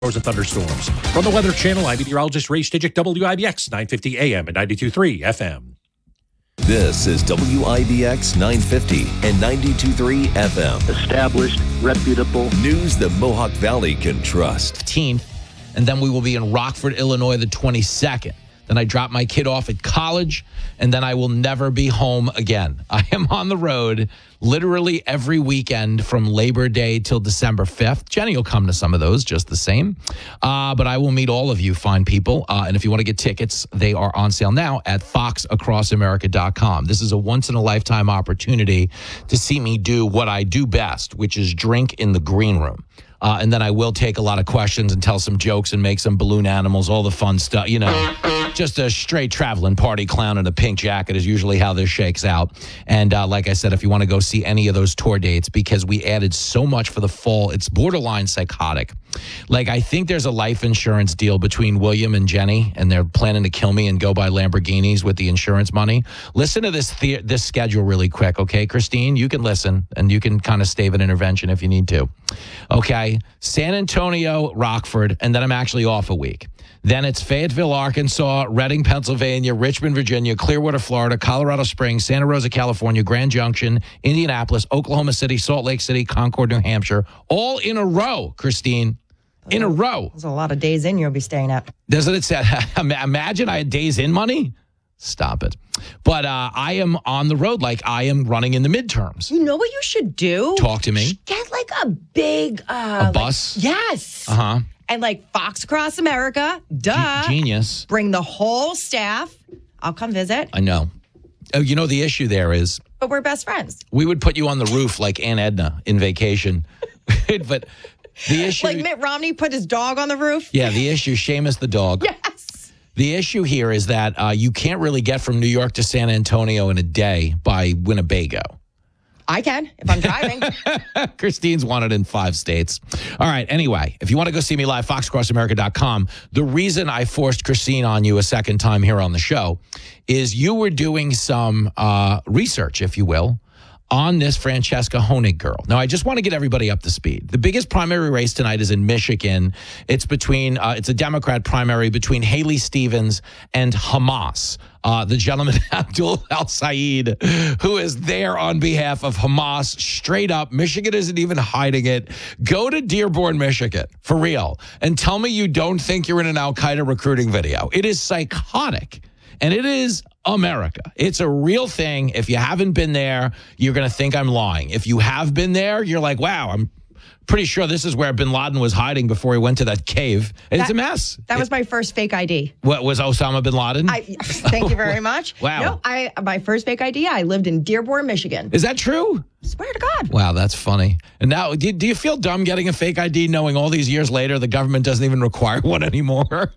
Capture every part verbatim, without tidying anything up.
and thunderstorms. From the Weather Channel, I'm meteorologist Ray Stigic, W I B X nine fifty A M and ninety-two point three F M. This is W I B X nine fifty and ninety-two point three F M. Established, reputable. News the Mohawk Valley can trust. fifteenth, and then we will be in Rockford, Illinois, the twenty-second. Then I drop my kid off at college, and then I will never be home again. I am on the road literally every weekend from Labor Day till December fifth. Jenny will come to some of those just the same. Uh, but I will meet all of you fine people. Uh, and if you want to get tickets, they are on sale now at fox across america dot com. This is a once-in-a-lifetime opportunity to see me do what I do best, which is drink in the green room. Uh, and then I will take a lot of questions and tell some jokes and make some balloon animals, all the fun stuff. You know, just a straight traveling party clown in a pink jacket is usually how this shakes out. And uh, like I said, if you want to go see any of those tour dates, because we added so much for the fall, it's borderline psychotic. Like, I think there's a life insurance deal between William and Jenny, and they're planning to kill me and go buy Lamborghinis with the insurance money. Listen to this the- this schedule really quick, okay, Christine? You can listen, and you can kind of stave an intervention if you need to. Okay, San Antonio, Rockford, and then I'm actually off a week. Then it's Fayetteville, Arkansas, Reading, Pennsylvania, Richmond, Virginia, Clearwater, Florida, Colorado Springs, Santa Rosa, California, Grand Junction, Indianapolis, Oklahoma City, Salt Lake City, Concord, New Hampshire, all in a row, Christine. In a row. There's a lot of days in you'll be staying at. Doesn't it say, imagine I had days in money? Stop it. But uh, I am on the road like I am running in the midterms. You know what you should do? Talk to me. Get like a big... Uh, A bus? Like, yes. Uh-huh. And like Fox Across America. Duh. G- genius. Bring the whole staff. I'll come visit. I know. Oh, you know, the issue there is... But we're best friends. We would put you on the roof like Aunt Edna in Vacation. But the issue... Like Mitt Romney put his dog on the roof? Yeah, the issue, Seamus the dog. Yes. The issue here is that uh, you can't really get from New York to San Antonio in a day by Winnebago. I can, if I'm driving. Christine's wanted in five states. All right, anyway, if you want to go see me live, fox across america dot com. The reason I forced Christine on you a second time here on the show is you were doing some uh, research, if you will, on this Francesca Honig girl. Now, I just want to get everybody up to speed. The biggest primary race tonight is in Michigan. It's between, uh, it's a Democrat primary between Haley Stevens and Hamas. Uh, the gentleman, Abdul Al-Sayed, who is there on behalf of Hamas, straight up. Michigan isn't even hiding it. Go to Dearborn, Michigan, for real, and tell me you don't think you're in an Al-Qaeda recruiting video. It is psychotic. And it is America. It's a real thing. If you haven't been there, you're going to think I'm lying. If you have been there, you're like, wow, I'm pretty sure this is where bin Laden was hiding before he went to that cave. And That- it's a mess. That was my first fake I D. What was Osama bin Laden? I Thank you very much. Wow. No, I my first fake I D, I lived in Dearborn, Michigan. Is that true? Swear to God. Wow, that's funny. And now, do, do you feel dumb getting a fake I D knowing all these years later the government doesn't even require one anymore?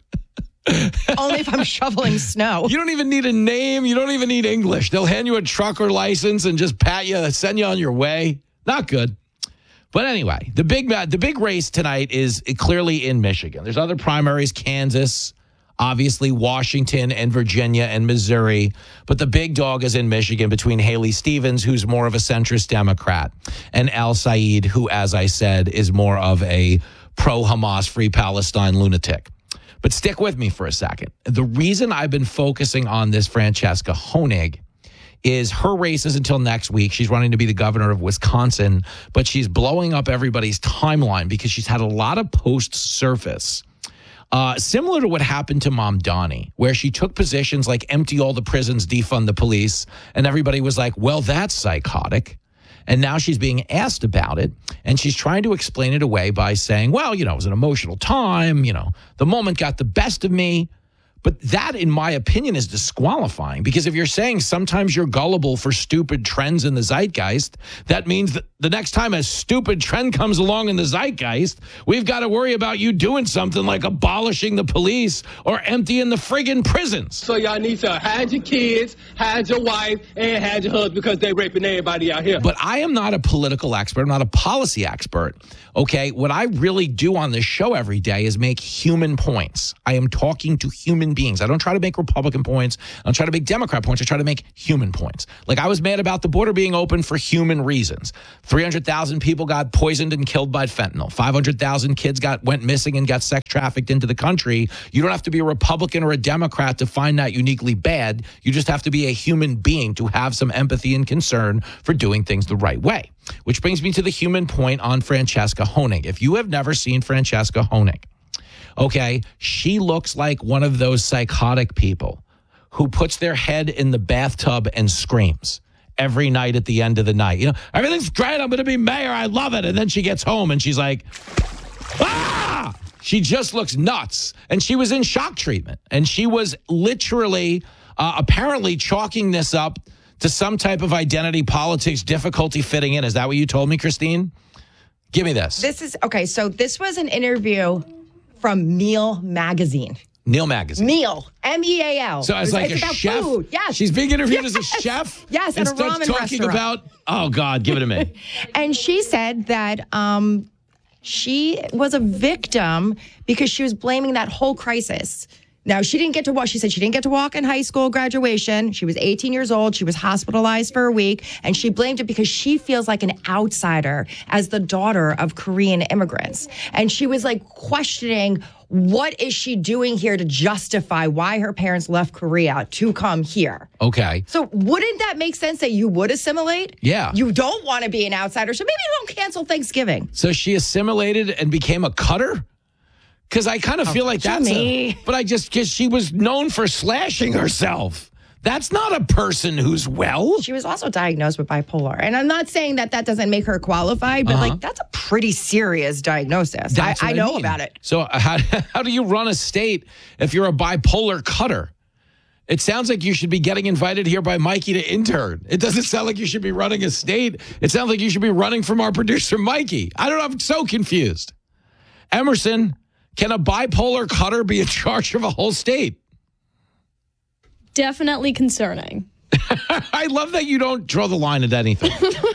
Only if I'm shoveling snow. You don't even need a name. You don't even need English. They'll hand you a trucker license and just pat you, send you on your way. Not good. But anyway, the big the big race tonight is clearly in Michigan. There's other primaries, Kansas, obviously Washington and Virginia and Missouri. But the big dog is in Michigan between Haley Stevens, who's more of a centrist Democrat, and Al-Sayed, who, as I said, is more of a pro-Hamas, free Palestine lunatic. But stick with me for a second. The reason I've been focusing on this Francesca Honig is her race is until next week. She's running to be the governor of Wisconsin, but she's blowing up everybody's timeline because she's had a lot of posts surface. Uh, similar to what happened to Mamdani, where she took positions like empty all the prisons, defund the police, and everybody was like, well, that's psychotic. And now she's being asked about it, and she's trying to explain it away by saying, well, you know, it was an emotional time. You know, the moment got the best of me. But that, in my opinion, is disqualifying, because if you're saying sometimes you're gullible for stupid trends in the zeitgeist, that means that the next time a stupid trend comes along in the zeitgeist, we've got to worry about you doing something like abolishing the police or emptying the friggin' prisons. So y'all need to hide your kids, hide your wife, and hide your husband because they raping everybody out here. But I am not a political expert. I'm not a policy expert. Okay, what I really do on this show every day is make human points. I am talking to human human beings. I don't try to make Republican points. I don't try to make Democrat points. I try to make human points. Like, I was mad about the border being open for human reasons. three hundred thousand people got poisoned and killed by fentanyl. five hundred thousand kids got went missing and got sex trafficked into the country. You don't have to be a Republican or a Democrat to find that uniquely bad. You just have to be a human being to have some empathy and concern for doing things the right way. Which brings me to the human point on Francesca Honig. If you have never seen Francesca Honig, okay, she looks like one of those psychotic people who puts their head in the bathtub and screams every night at the end of the night. You know, everything's great. I'm going to be mayor. I love it. And then she gets home and she's like, ah! She just looks nuts. And she was in shock treatment. And she was literally, uh, apparently chalking this up to some type of identity politics difficulty fitting in. Is that what you told me, Christine? Give me this. This is, okay, so this was an interview from Meal Magazine. Neil Magazine. Meal, M E A L. So as like it's a about chef? food. Yes. She's being interviewed Yes. as a chef? Yes, and at a starts ramen talking restaurant. about, oh, God, give it to me. And she said that um, she was a victim because she was blaming that whole crisis. Now, she didn't get to walk. She said she didn't get to walk in high school graduation. She was eighteen years old. She was hospitalized for a week. And she blamed it because she feels like an outsider as the daughter of Korean immigrants. And she was like questioning, what is she doing here to justify why her parents left Korea to come here? Okay. So wouldn't that make sense that you would assimilate? Yeah. You don't want to be an outsider. So maybe you don't cancel Thanksgiving. So she assimilated and became a cutter? Because I kind of feel like that's Jimmy. a, but I just, because she was known for slashing herself. That's not a person who's well. She was also diagnosed with bipolar. And I'm not saying that that doesn't make her qualified, but Uh-huh. like that's a pretty serious diagnosis. That's I, what I know mean. about it. So how, how do you run a state if you're a bipolar cutter? It sounds like you should be getting invited here by Mikey to intern. It doesn't sound like you should be running a state. It sounds like you should be running from our producer, Mikey. I don't know. I'm so confused. Emerson, can a bipolar cutter be in charge of a whole state? Definitely concerning. I love that you don't draw the line at anything.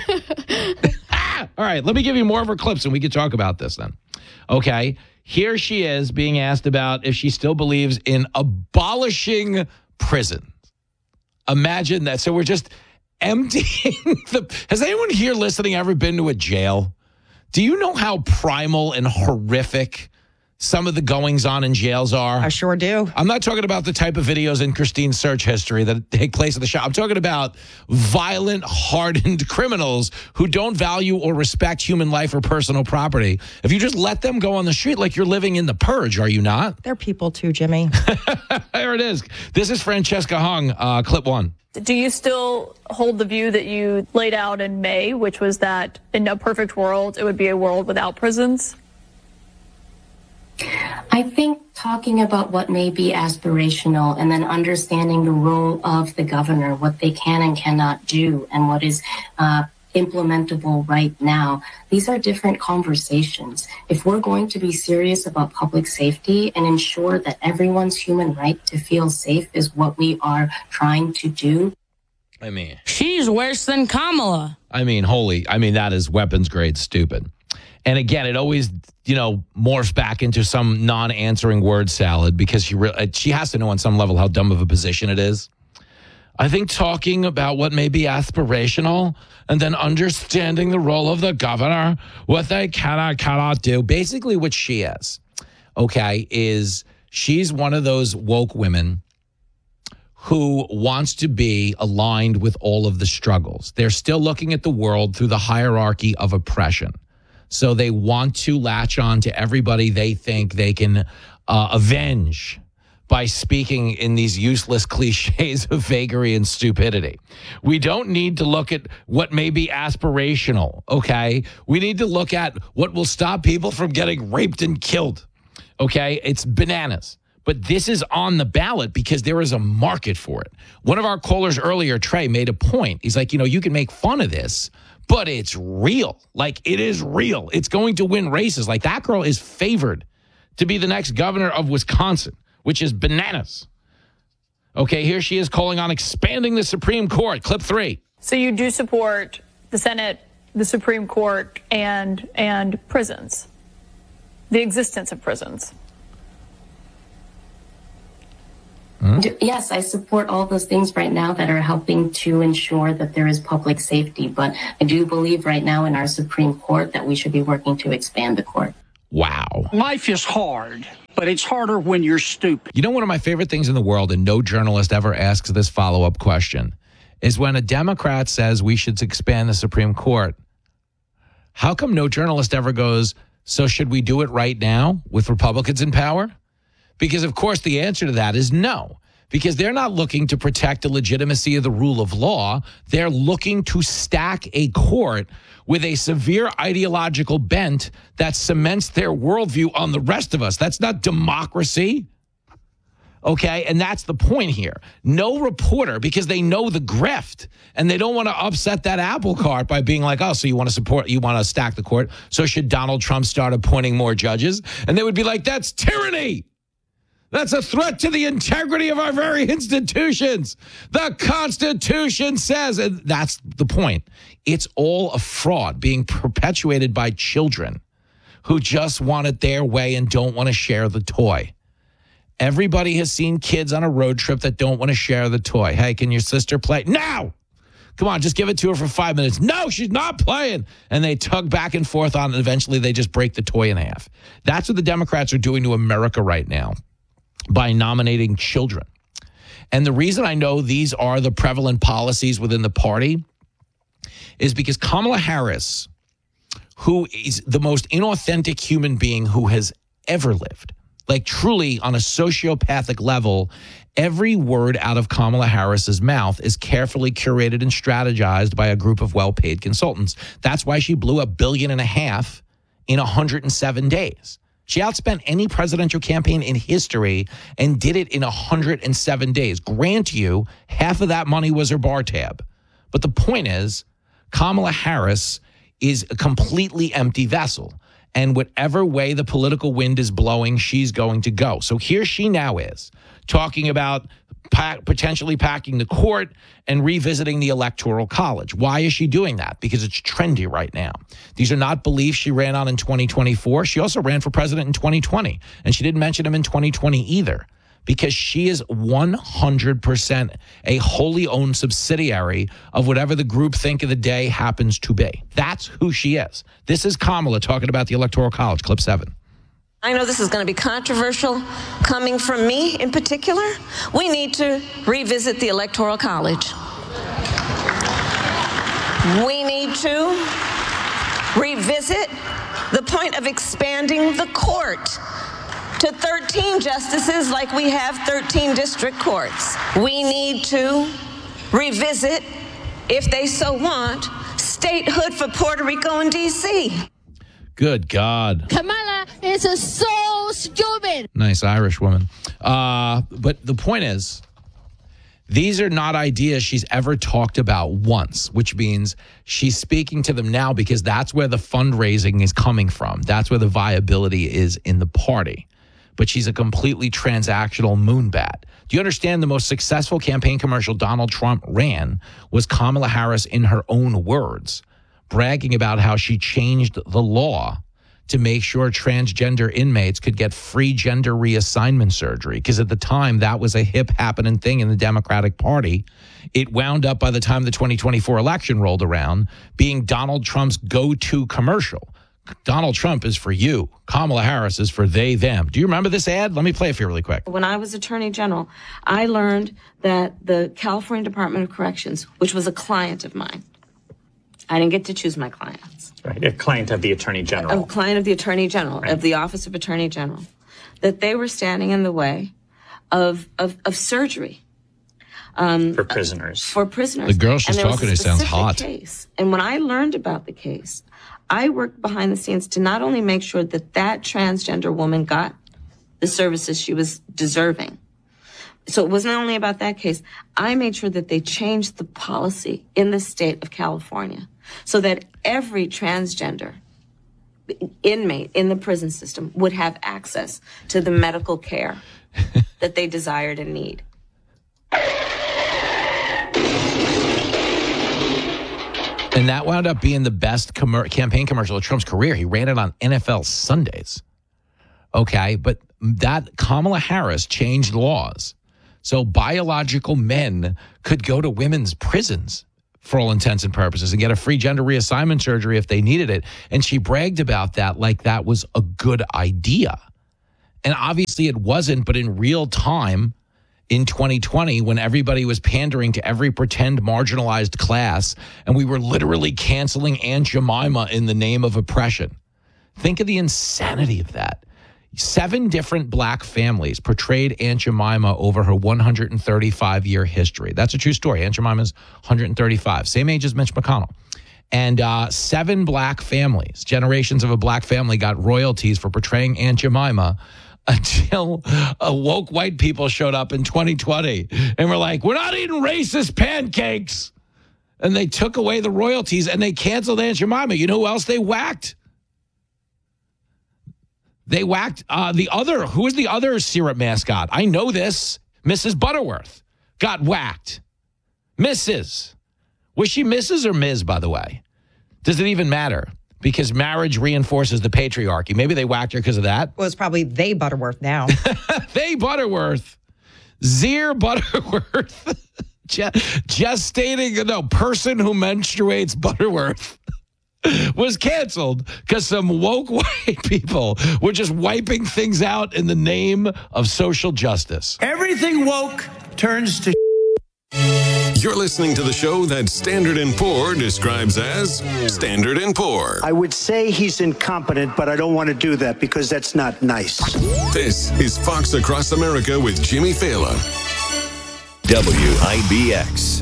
All right, let me give you more of her clips and we can talk about this then. Okay, here she is being asked about if she still believes in abolishing prisons. Imagine that. So we're just emptying the... Has anyone here listening ever been to a jail? Do you know how primal and horrific some of the goings on in jails are? I sure do. I'm not talking about the type of videos in Christine's search history that take place at the shop. I'm talking about violent, hardened criminals who don't value or respect human life or personal property. If you just let them go on the street like you're living in the purge, are you not? They're people too, Jimmy. There it is. This is Francesca Hung, uh, clip one. Do you still hold the view that you laid out in May, which was that in a perfect world, it would be a world without prisons? I think talking about what may be aspirational and then understanding the role of the governor, what they can and cannot do, and what is uh, implementable right now, these are different conversations. If we're going to be serious about public safety and ensure that everyone's human right to feel safe is what we are trying to do. I mean, she's worse than Kamala. I mean, holy, I mean, that is weapons grade stupid. And again, it always, you know, morphs back into some non-answering word salad because she re- she has to know on some level how dumb of a position it is. I think talking about what may be aspirational and then understanding the role of the governor, what they cannot, cannot do, basically what she is, okay, is she's one of those woke women who wants to be aligned with all of the struggles. They're still looking at the world through the hierarchy of oppression. So they want to latch on to everybody they think they can uh, avenge by speaking in these useless cliches of vagary and stupidity. We don't need to look at what may be aspirational, okay? We need to look at what will stop people from getting raped and killed, okay? It's bananas. But this is on the ballot because there is a market for it. One of our callers earlier, Trey, made a point. He's like, you know, you can make fun of this, but it's real. Like, it is real. It's going to win races. Like, that girl is favored to be the next governor of Wisconsin, which is bananas. Okay, here she is calling on expanding the Supreme Court. Clip three. So you do support the Senate, the Supreme Court, and and prisons, the existence of prisons. Do- Yes, I support all those things right now that are helping to ensure that there is public safety. But I do believe right now in our Supreme Court that we should be working to expand the court. Wow. Life is hard, but it's harder when you're stupid. You know, one of my favorite things in the world, and no journalist ever asks this follow-up question, is when a Democrat says we should expand the Supreme Court, how come no journalist ever goes, so should we do it right now with Republicans in power? Because, of course, the answer to that is no, because they're not looking to protect the legitimacy of the rule of law. They're looking to stack a court with a severe ideological bent that cements their worldview on the rest of us. That's not democracy. Okay, and that's the point here. No reporter, because they know the grift, and they don't want to upset that apple cart by being like, oh, so you want to support, you want to stack the court, so should Donald Trump start appointing more judges? And they would be like, that's tyranny. That's a threat to the integrity of our very institutions. The Constitution says, and that's the point. It's all a fraud being perpetuated by children who just want it their way and don't want to share the toy. Everybody has seen kids on a road trip that don't want to share the toy. Hey, can your sister play? No! Come on, just give it to her for five minutes. No, she's not playing. And they tug back and forth on it, and eventually they just break the toy in half. That's what the Democrats are doing to America right now by nominating children. And the reason I know these are the prevalent policies within the party is because Kamala Harris, who is the most inauthentic human being who has ever lived, like truly on a sociopathic level, every word out of Kamala Harris's mouth is carefully curated and strategized by a group of well-paid consultants. That's why she blew a billion and a half in one hundred seven days. She outspent any presidential campaign in history and did it in one hundred seven days. Grant you, half of that money was her bar tab. But the point is, Kamala Harris is a completely empty vessel. And whatever way the political wind is blowing, she's going to go. So here she now is, talking about pack, potentially packing the court and revisiting the Electoral College. Why is she doing that? Because it's trendy right now. These are not beliefs she ran on in twenty twenty-four. She also ran for president in twenty twenty, and she didn't mention him in twenty twenty either, because she is one hundred percent a wholly owned subsidiary of whatever the group think of the day happens to be. That's who she is. This is Kamala talking about the Electoral College. Clip seven. I know this is going to be controversial coming from me in particular. We need to revisit the Electoral College. We need to revisit the point of expanding the court to thirteen justices like we have thirteen district courts. We need to revisit, if they so want, statehood for Puerto Rico and D C. Good God. Kamala is so stupid. Nice Irish woman. Uh, but the point is, these are not ideas she's ever talked about once, which means she's speaking to them now because that's where the fundraising is coming from. That's where the viability is in the party. But she's a completely transactional moonbat. Do you understand the most successful campaign commercial Donald Trump ran was Kamala Harris, in her own words, bragging about how she changed the law to make sure transgender inmates could get free gender reassignment surgery. Because at the time, that was a hip happening thing in the Democratic Party. It wound up, by the time the twenty twenty-four election rolled around, being Donald Trump's go-to commercial. Donald Trump is for you. Kamala Harris is for they, them. Do you remember this ad? Let me play it for you really quick. When I was Attorney General, I learned that the California Department of Corrections, which was a client of mine, I didn't get to choose my clients. Right, a client of the Attorney General. A client of the Attorney General, right. Of the Office of Attorney General, that they were standing in the way of of, of surgery. Um, for prisoners. For prisoners. The girl she's talking to sounds hot. Case. And when I learned about the case, I worked behind the scenes to not only make sure that that transgender woman got the services she was deserving. So it wasn't only about that case. I made sure that they changed the policy in the state of California so that every transgender inmate in the prison system would have access to the medical care that they desired and need. And that wound up being the best com- campaign commercial of Trump's career. He ran it on N F L Sundays. Okay, but that Kamala Harris changed laws So biological men could go to women's prisons for all intents and purposes and get a free gender reassignment surgery if they needed it. And she bragged about that like that was a good idea. And obviously it wasn't, but in real time, in twenty twenty, when everybody was pandering to every pretend marginalized class, and we were literally canceling Aunt Jemima in the name of oppression. Think of the insanity of that. Seven different black families portrayed Aunt Jemima over her one hundred thirty-five year history. That's a true story. Aunt Jemima's one hundred thirty-five, same age as Mitch McConnell. And uh, seven black families, generations of a black family, got royalties for portraying Aunt Jemima until uh, woke white people showed up in twenty twenty and were like, we're not eating racist pancakes. And they took away the royalties and they canceled Aunt Jemima. You know who else they whacked? They whacked uh, the other, who is the other syrup mascot? I know this. Missus Butterworth got whacked. Missus Was she Missus or Miz, by the way? Does it even matter? Because marriage reinforces the patriarchy. Maybe they whacked her because of that. Well, it's probably they Butterworth now. They Butterworth. Zir Butterworth. Gestating, no, person who menstruates Butterworth was canceled because some woke white people were just wiping things out in the name of social justice. Everything woke turns to You're listening to the show that Standard and Poor describes as Standard and Poor. I would say he's incompetent, but I don't want to do that because that's not nice. This is Fox Across America with Jimmy Fallon. W I B X.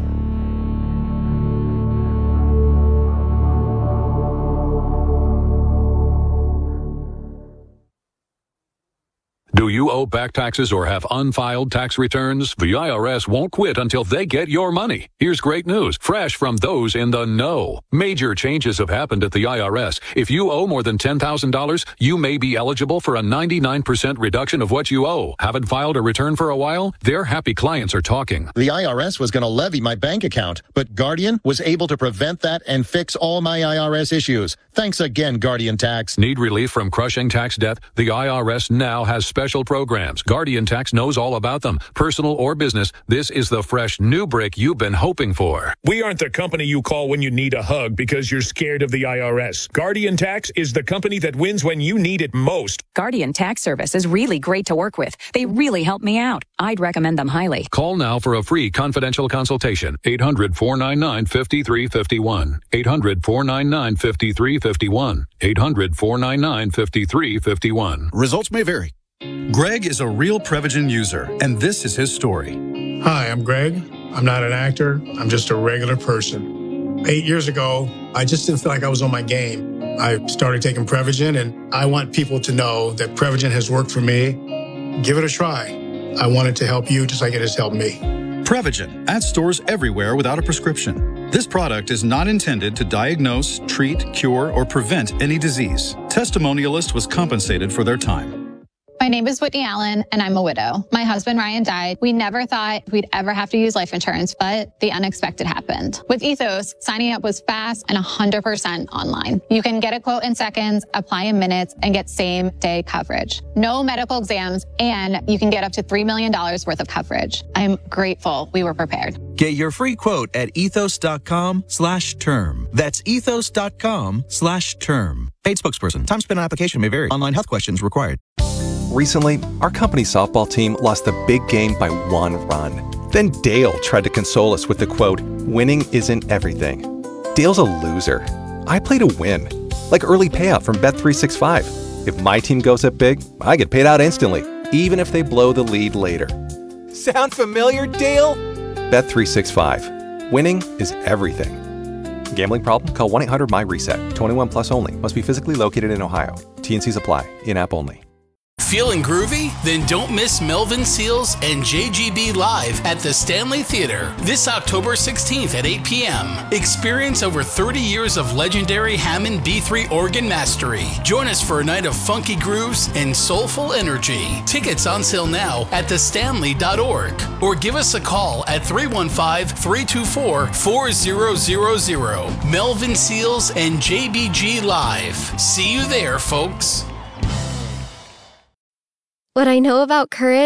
Do you owe back taxes or have unfiled tax returns? The I R S won't quit until they get your money. Here's great news, fresh from those in the know. Major changes have happened at the I R S. If you owe more than ten thousand dollars, you may be eligible for a ninety-nine percent reduction of what you owe. Haven't filed a return for a while? Their happy clients are talking. The I R S was going to levy my bank account, but Guardian was able to prevent that and fix all my I R S issues. Thanks again, Guardian Tax. Need relief from crushing tax debt? The I R S now has special programs. Guardian Tax knows all about them. Personal or business, this is the fresh new break you've been hoping for. We aren't the company you call when you need a hug because you're scared of the I R S. Guardian Tax is the company that wins when you need it most. Guardian Tax Service is really great to work with. They really help me out. I'd recommend them highly. Call now for a free confidential consultation. eight hundred, four nine nine, five three five one. eight hundred, four nine nine, five three five one. eight hundred, four nine nine, five three five one. Results may vary. Greg is a real Prevagen user, and this is his story. Hi, I'm Greg. I'm not an actor. I'm just a regular person. Eight years ago, I just didn't feel like I was on my game. I started taking Prevagen, and I want people to know that Prevagen has worked for me. Give it a try. I want it to help you just like it has helped me. Prevagen, at stores everywhere without a prescription. This product is not intended to diagnose, treat, cure, or prevent any disease. Testimonialist was compensated for their time. My name is Whitney Allen, and I'm a widow. My husband, Ryan, died. We never thought we'd ever have to use life insurance, but the unexpected happened. With Ethos, signing up was fast and one hundred percent online. You can get a quote in seconds, apply in minutes, and get same-day coverage. No medical exams, and you can get up to three million dollars worth of coverage. I'm grateful we were prepared. Get your free quote at ethos.com slash term. That's ethos.com slash term. Paid spokesperson. Time spent on application may vary. Online health questions required. Recently, our company softball team lost the big game by one run. Then Dale tried to console us with the quote, "Winning isn't everything." Dale's a loser. I play to win. Like early payout from Bet three sixty-five. If my team goes up big, I get paid out instantly, even if they blow the lead later. Sound familiar, Dale? Bet three sixty-five. Winning is everything. Gambling problem? Call one eight hundred M Y reset. twenty-one plus only. Must be physically located in Ohio. T and Cs apply. In-app only. Feeling groovy? Then don't miss Melvin Seals and J G B live at the Stanley Theater this October sixteenth at eight p.m. Experience over thirty years of legendary Hammond B three organ mastery. Join us for a night of funky grooves and soulful energy. Tickets on sale now at the stanley dot org or give us a call at three one five, three two four, four zero zero zero. Melvin Seals and J B G live. See you there, folks. What I know about courage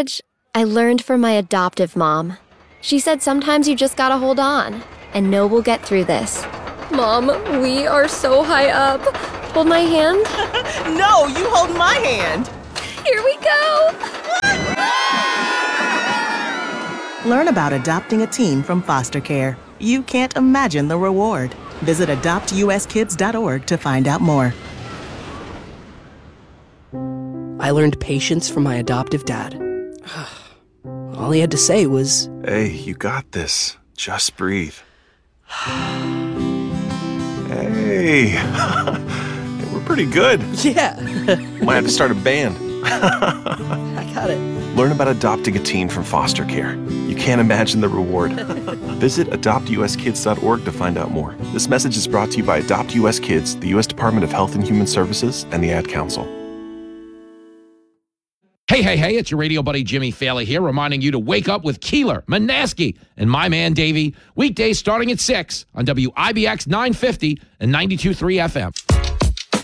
I learned from my adoptive mom. She said sometimes you just gotta hold on and know we'll get through this. Mom, we are so high up. Hold my hand. No, you hold my hand. Here we go. Learn about adopting a teen from foster care. You can't imagine the reward. Visit adopt u s kids dot org to find out more. I learned patience from my adoptive dad. All he had to say was, "Hey, you got this. Just breathe." Hey, we're pretty good. Yeah. Might have to start a band. I got it. Learn about adopting a teen from foster care. You can't imagine the reward. Visit adopt u s kids dot org to find out more. This message is brought to you by Adopt U S Kids, the U S Department of Health and Human Services, and the Ad Council. Hey, hey, hey, it's your radio buddy Jimmy Failla here, reminding you to wake up with Keeler, Manaski, and my man Davey, weekdays starting at six on W I B X nine fifty and ninety-two point three F M.